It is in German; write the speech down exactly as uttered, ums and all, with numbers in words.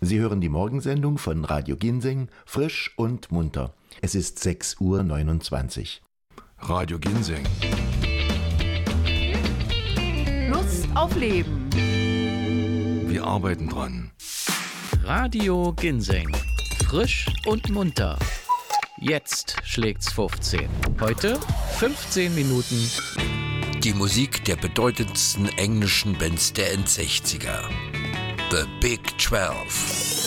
Sie hören die Morgensendung von Radio Ginseng, frisch und munter. Es ist sechs Uhr neunundzwanzig. Radio Ginseng. Lust auf Leben. Wir arbeiten dran. Radio Ginseng. Frisch und munter. Jetzt schlägt's fünfzehn. Heute fünfzehn Minuten. Die Musik der bedeutendsten englischen Bands der Endsechziger. The Big Twelve.